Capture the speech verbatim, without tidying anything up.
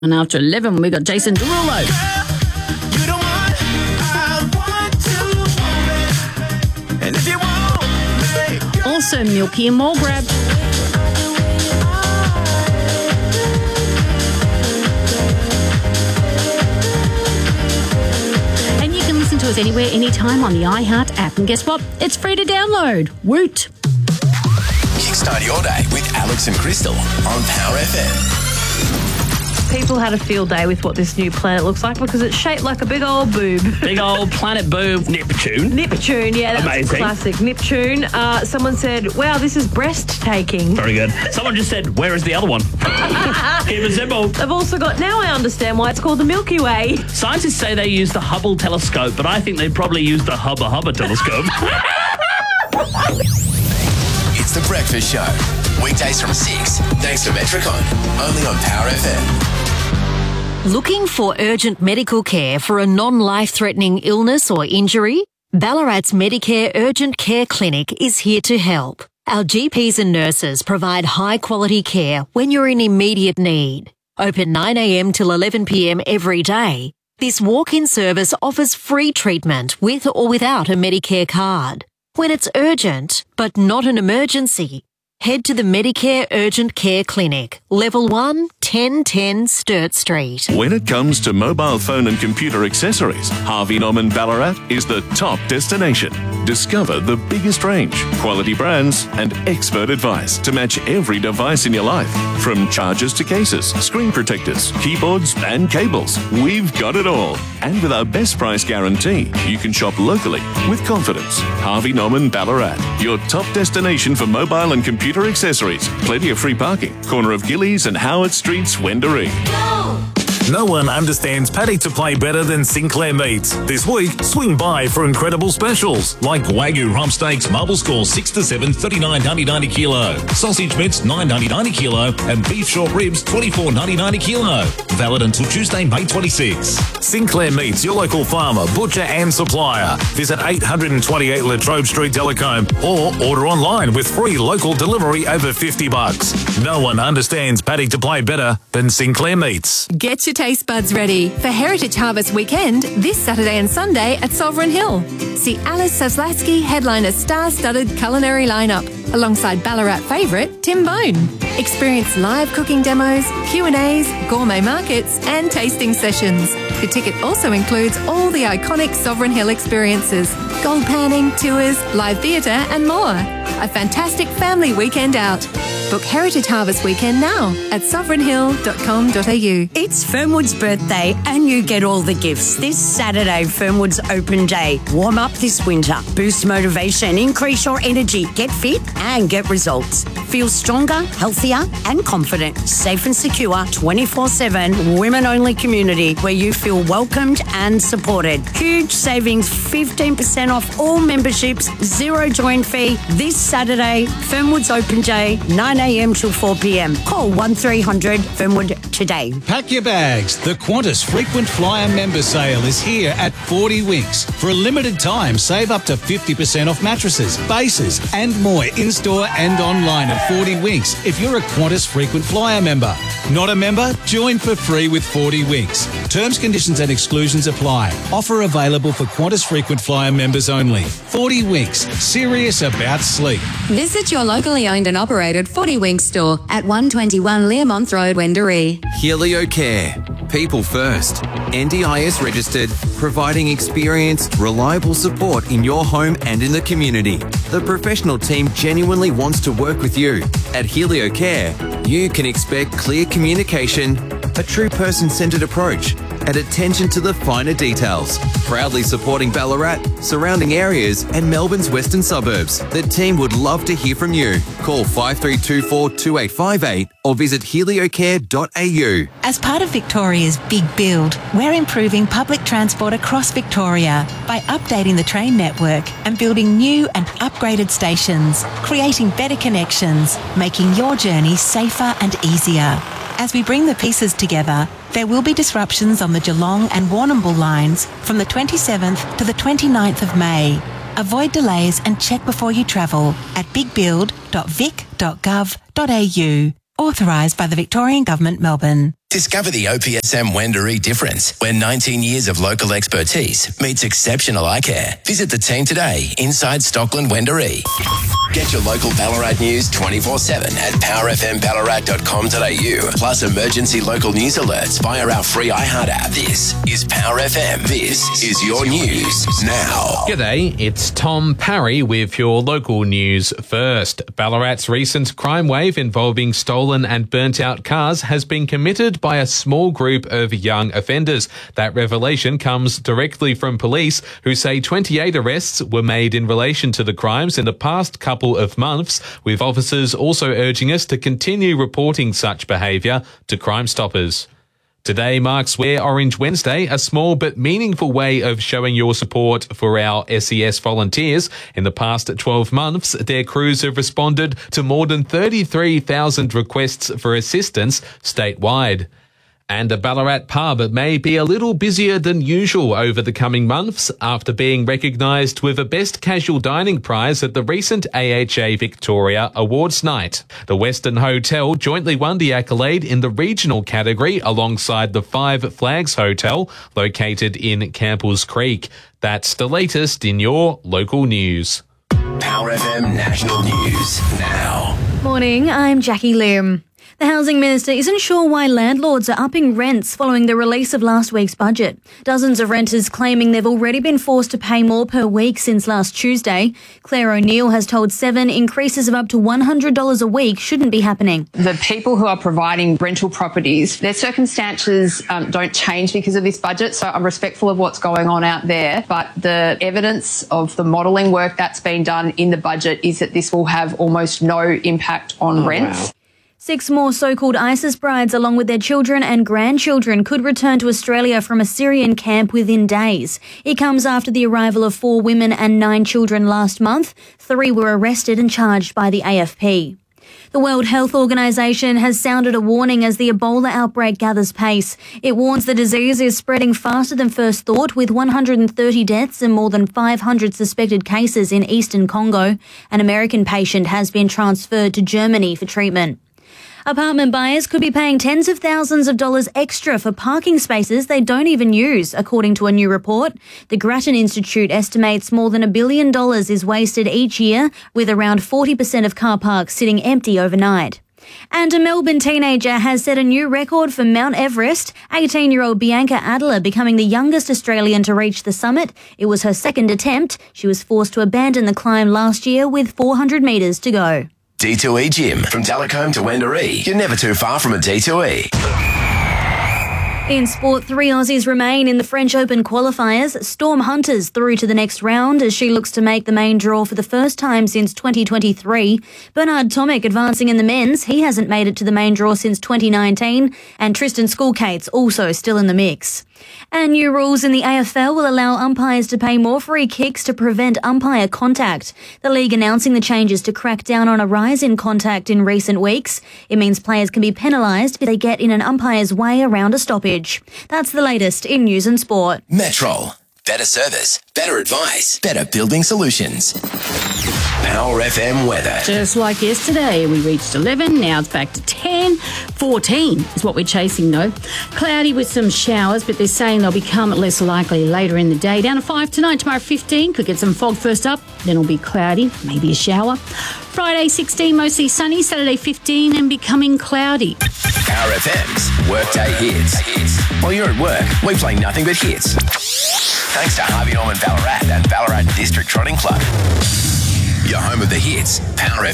And after eleven, we got Jason Derulo. You don't want, I want to move it. And if you want me, Also, Milky and Mole Grab. And you can listen to us anywhere, anytime on the iHeart app. And guess what? It's free to download. Woot! Kickstart your day with Alex and Crystal on Power F M. People had a field day with what this new planet looks like because it's shaped like a big old boob. Big old planet boob. Neptune. Neptune, yeah, that's Amazing. classic. Neptune. Uh, someone said, wow, this is breast-taking. Very good. Someone just said, where is the other one? Keep it simple. They've also got, now I understand why it's called the Milky Way. Scientists say they use the Hubble telescope, but I think they probably use the Hubba Hubba telescope. It's The Breakfast Show. Weekdays from six. Thanks to Metricon. Only on Power F M. Looking for urgent medical care for a non-life-threatening illness or injury? Ballarat's Medicare Urgent Care Clinic is here to help. Our G Ps and nurses provide high-quality care when you're in immediate need. Open nine a m till eleven p m every day. This walk-in service offers free treatment with or without a Medicare card. When it's urgent, but not an emergency, head to the Medicare Urgent Care Clinic, Level one, ten ten Sturt Street. When it comes to mobile phone and computer accessories, Harvey Norman Ballarat is the top destination. Discover the biggest range, quality brands, and expert advice to match every device in your life. From chargers to cases, screen protectors, keyboards, and cables, we've got it all. And with our best price guarantee, you can shop locally with confidence. Harvey Norman Ballarat, your top destination for mobile and computer accessories. Plenty of free parking. Corner of Gillies and Howard Streets, Wendouree. No one understands paddock to play better than Sinclair Meats. This week, swing by for incredible specials like Wagyu rump steaks, marble score six to seven, thirty-nine ninety-nine a kilo. Sausage mitts, nine ninety-nine a kilo, and beef short ribs, twenty-four ninety-nine a kilo. Valid until Tuesday, May twenty-sixth. Sinclair Meats, your local farmer, butcher and supplier. Visit eight twenty-eight Latrobe Street, Telecombe, or order online with free local delivery over fifty bucks. No one understands paddock to play better than Sinclair Meats. Get your taste buds ready for Heritage Harvest Weekend this Saturday and Sunday at Sovereign Hill. See Alice Saslasky headline a star-studded culinary lineup alongside Ballarat favourite Tim Bone. Experience live cooking demos, Q and A's, gourmet markets and tasting sessions. The ticket also includes all the iconic Sovereign Hill experiences, gold panning, tours, live theatre and more. A fantastic family weekend out. Book Heritage Harvest Weekend now at sovereign hill dot com dot a u. It's Fernwood's birthday and you get all the gifts this Saturday, Fernwood's Open Day. Warm up this winter, boost motivation, increase your energy, get fit and get results. Feel stronger, healthier and confident. Safe and secure, twenty-four seven, women-only community where you feel welcomed and supported. Huge savings, fifteen percent off all memberships, zero join fee. This Saturday, Fernwood's Open Day, nine a m till four p m. Call one three hundred Fernwood today. Pack your bags. The Qantas Frequent Flyer member sale is here at forty Winks. For a limited time, save up to fifty percent off mattresses, bases and more in-store and online at forty Winks if you're a Qantas Frequent Flyer member. Not a member? Join for free with forty Winks. Terms, conditions and exclusions apply. Offer available for Qantas Frequent Flyer members only. forty Winks. Serious about sleep. Visit your locally owned and operated forty Winks store at one twenty-one Learmonth Road, Wendouree. Helio Care. People first. N D I S registered, providing experienced, reliable support in your home and in the community. The professional team genuinely wants to work with you. At Helio Care, you can expect clear communication, a true person-centred approach, and attention to the finer details. Proudly supporting Ballarat, surrounding areas and Melbourne's western suburbs. The team would love to hear from you. Call five three two four, two eight five eight or visit helio care dot a u. As part of Victoria's Big Build, we're improving public transport across Victoria by updating the train network and building new and upgraded stations, creating better connections, making your journey safer and easier. As we bring the pieces together, there will be disruptions on the Geelong and Warrnambool lines from the twenty-seventh to the twenty-ninth of May. Avoid delays and check before you travel at big build dot vic dot gov dot a u. Authorised by the Victorian Government, Melbourne. Discover the O P S M Wendouree difference, where nineteen years of local expertise meets exceptional eye care. Visit the team today inside Stockland Wendouree. Get your local Ballarat news twenty-four seven at power f m ballarat dot com dot a u, plus emergency local news alerts via our free iHeart app. This is Power F M. This is your news now. G'day, it's Tom Parry with your local news first. Ballarat's recent crime wave involving stolen and burnt-out cars has been committed by a small group of young offenders. That revelation comes directly from police, who say twenty-eight arrests were made in relation to the crimes in the past couple of months, with officers also urging us to continue reporting such behaviour to Crime Stoppers. Today marks Wear Orange Wednesday, a small but meaningful way of showing your support for our S E S volunteers. In the past twelve months, their crews have responded to more than thirty-three thousand requests for assistance statewide. And a Ballarat pub may be a little busier than usual over the coming months after being recognised with a Best Casual Dining prize at the recent A H A Victoria Awards Night. The Western Hotel jointly won the accolade in the regional category alongside the Five Flags Hotel, located in Campbell's Creek. That's the latest in your local news. Power F M National News now. Morning, I'm Jackie Lim. The Housing Minister isn't sure why landlords are upping rents following the release of last week's budget. Dozens of renters claiming they've already been forced to pay more per week since last Tuesday. Claire O'Neill has told Seven increases of up to one hundred dollars a week shouldn't be happening. The people who are providing rental properties, their circumstances um, don't change because of this budget, so I'm respectful of what's going on out there. But the evidence of the modelling work that's been done in the budget is that this will have almost no impact on oh, rents. Wow. Six more so-called ISIS brides, along with their children and grandchildren, could return to Australia from a Syrian camp within days. It comes after the arrival of four women and nine children last month. Three were arrested and charged by the A F P. The World Health Organization has sounded a warning as the Ebola outbreak gathers pace. It warns the disease is spreading faster than first thought, with one hundred thirty deaths and more than five hundred suspected cases in eastern Congo. An American patient has been transferred to Germany for treatment. Apartment buyers could be paying tens of thousands of dollars extra for parking spaces they don't even use, according to a new report. The Grattan Institute estimates more than a billion dollars is wasted each year, with around forty percent of car parks sitting empty overnight. And a Melbourne teenager has set a new record for Mount Everest, eighteen-year-old Bianca Adler becoming the youngest Australian to reach the summit. It was her second attempt. She was forced to abandon the climb last year with four hundred metres to go. D two E Gym. From Telecombe to Wendouree. You're never too far from a D two E. In sport, three Aussies remain in the French Open qualifiers. Storm Hunter's through to the next round as she looks to make the main draw for the first time since twenty twenty-three. Bernard Tomic advancing in the men's. He hasn't made it to the main draw since twenty nineteen. And Tristan Skulkate's also still in the mix. And new rules in the A F L will allow umpires to pay more free kicks to prevent umpire contact. The league announcing the changes to crack down on a rise in contact in recent weeks. It means players can be penalised if they get in an umpire's way around a stoppage. That's the latest in news and sport. Metrol. Better service, better advice, better building solutions. Power F M weather. Just like yesterday, we reached eleven, now it's back to ten. fourteen is what we're chasing though. Cloudy with some showers, but they're saying they'll become less likely later in the day. Down to five tonight, tomorrow fifteen. Could get some fog first up, then it'll be cloudy, maybe a shower. Friday sixteen, mostly sunny. Saturday fifteen and becoming cloudy. Power F M's Workday Hits. While you're at work, we play nothing but hits. Thanks to Harvey Norman Ballarat and Ballarat District Trotting Club. Your home of the hits, Power F M.